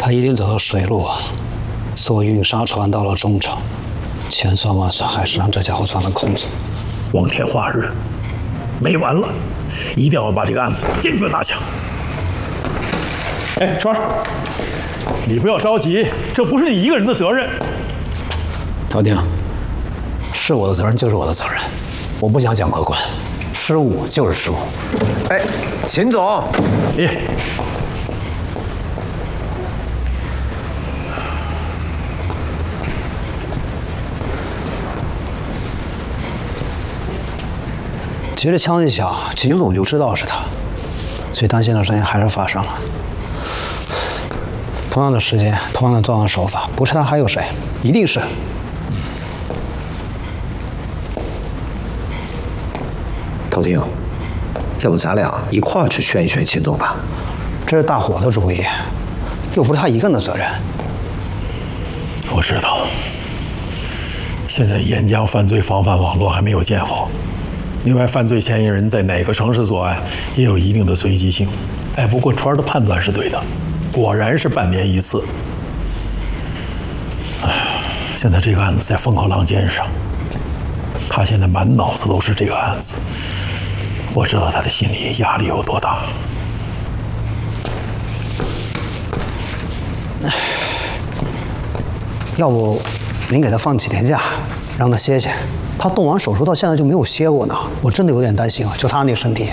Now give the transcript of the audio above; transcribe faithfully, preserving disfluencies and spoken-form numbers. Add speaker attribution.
Speaker 1: 他一定走了水路啊，坐运沙船到了中城，千算万算还是让这家伙钻了空子。
Speaker 2: 光天化日，没完了！一定要把这个案子坚决拿下。哎，川儿，你不要着急，这不是你一个人的责任。
Speaker 1: 陶丁，是我的责任就是我的责任，我不想讲客观，失误就是失误。
Speaker 3: 哎，秦总，
Speaker 2: 你。
Speaker 1: 其实枪一响，秦总就知道是他，最担心的事情还是发生了。同样的时间，同样的作案手法，不是他还有谁？一定是。
Speaker 3: 陶丁，要不咱俩一块儿去劝一劝秦总吧？
Speaker 1: 这是大伙的主意，又不是他一个人的责任。
Speaker 2: 我知道，现在沿江犯罪防范网络还没有建好。另外，犯罪嫌疑人在哪个城市作案也有一定的随机性。哎，不过川儿的判断是对的，果然是半年一次。哎，现在这个案子在风口浪尖上，他现在满脑子都是这个案子，我知道他的心理压力有多大。
Speaker 1: 要不，您给他放几天假，让他歇歇。他动完手术到现在就没有歇过呢，我真的有点担心啊，就他那身体。